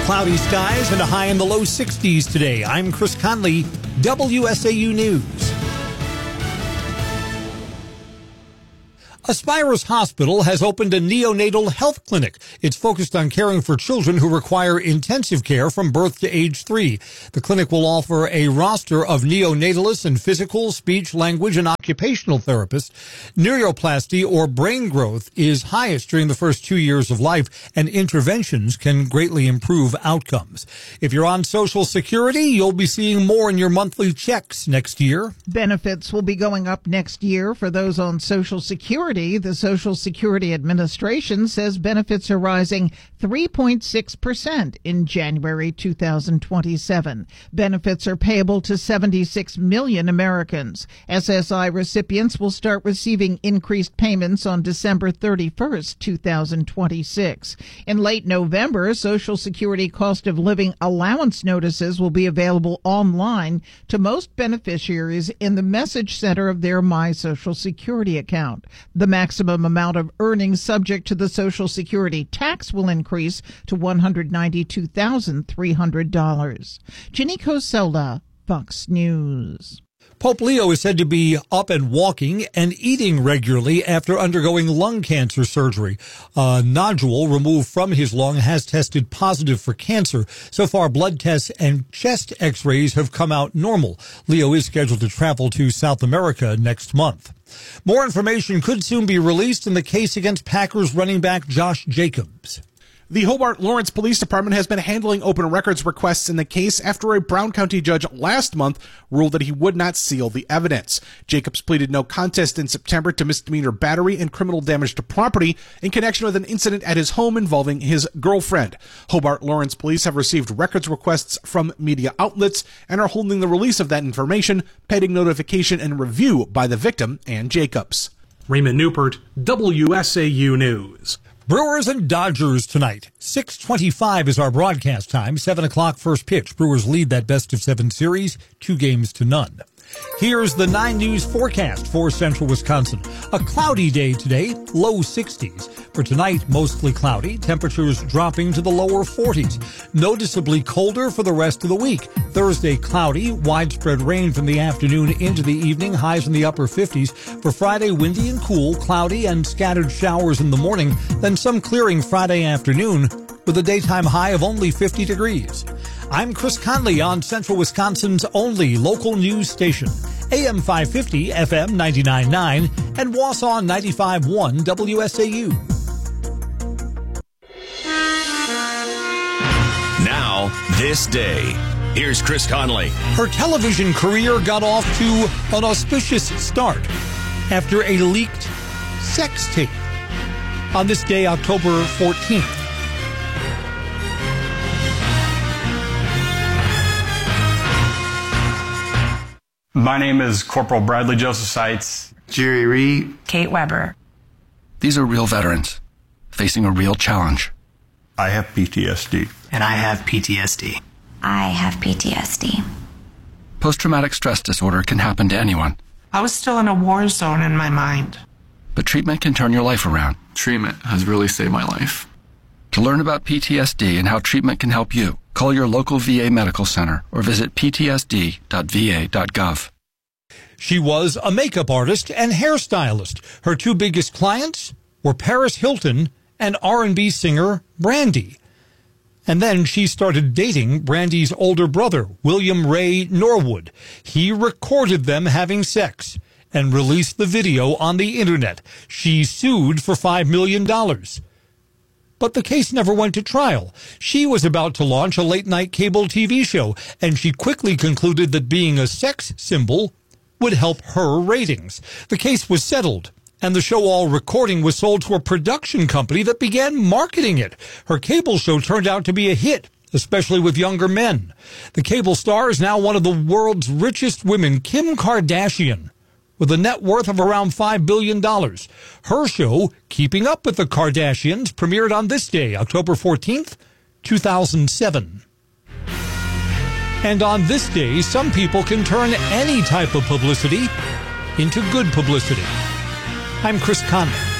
Cloudy skies and a high in the low 60s today. I'm Chris Conley, WSAU News. Aspirus Hospital has opened a neonatal health clinic. It's focused on caring for children who require intensive care from birth to age 3. The clinic will offer a roster of neonatalists and physical, speech, language, and occupational therapists. Neuroplasty or brain growth is highest during the first 2 years of life, and interventions can greatly improve outcomes. If you're on Social Security, you'll be seeing more in your monthly checks next year. Benefits will be going up next year for those on Social Security. The Social Security Administration says benefits are rising 3.6% in January 2027. Benefits are payable to 76 million Americans. SSI recipients will start receiving increased payments on December 31st, 2026. In late November, Social Security cost of living allowance notices will be available online to most beneficiaries in the message center of their My Social Security account. The maximum amount of earnings subject to the Social Security tax will increase to $192,300. Ginny Cosella, Fox News. Pope Leo is said to be up and walking and eating regularly after undergoing lung cancer surgery. A nodule removed from his lung has tested positive for cancer. So far, blood tests and chest x-rays have come out normal. Leo is scheduled to travel to South America next month. More information could soon be released in the case against Packers running back Josh Jacobs. The Hobart Lawrence Police Department has been handling open records requests in the case after a Brown County judge last month ruled that he would not seal the evidence. Jacobs pleaded no contest in September to misdemeanor battery and criminal damage to property in connection with an incident at his home involving his girlfriend. Hobart Lawrence Police have received records requests from media outlets and are holding the release of that information pending notification and review by the victim and Jacobs. Raymond Newport, WSAU News. Brewers and Dodgers tonight. 6:25 is our broadcast time. 7 o'clock first pitch. Brewers lead that best-of-7 series, 2-0. Here's the 9 News forecast for central Wisconsin. A cloudy day today, low 60s. For tonight, mostly cloudy, temperatures dropping to the lower 40s. Noticeably colder for the rest of the week. Thursday, cloudy, widespread rain from the afternoon into the evening, highs in the upper 50s. For Friday, windy and cool, cloudy and scattered showers in the morning, then some clearing Friday afternoon with a daytime high of only 50 degrees. I'm Chris Conley on Central Wisconsin's only local news station, AM 550, FM 99.9, and Wausau 95.1 WSAU. Now, this day. Here's Chris Conley. Her television career got off to an auspicious start after a leaked sex tape. On this day, October 14th. My name is Corporal Bradley Joseph Seitz. Jerry Reed. Kate Weber. These are real veterans facing a real challenge. I have PTSD. And I have PTSD. I have PTSD. Post-traumatic stress disorder can happen to anyone. I was still in a war zone in my mind. But treatment can turn your life around. Treatment has really saved my life. To learn about PTSD and how treatment can help you, call your local VA medical center or visit ptsd.va.gov. She was a makeup artist and hairstylist. Her 2 biggest clients were Paris Hilton and R&B singer Brandy. And then she started dating Brandy's older brother, William Ray Norwood. He recorded them having sex and released the video on the internet. She sued for $5 million. But the case never went to trial. She was about to launch a late-night cable TV show, and she quickly concluded that being a sex symbol would help her ratings. The case was settled, and the show-all recording was sold to a production company that began marketing it. Her cable show turned out to be a hit, especially with younger men. The cable star is now one of the world's richest women, Kim Kardashian, with a net worth of around $5 billion. Her show, Keeping Up with the Kardashians, premiered on this day, October 14th, 2007. And on this day, some people can turn any type of publicity into good publicity. I'm Chris Conley.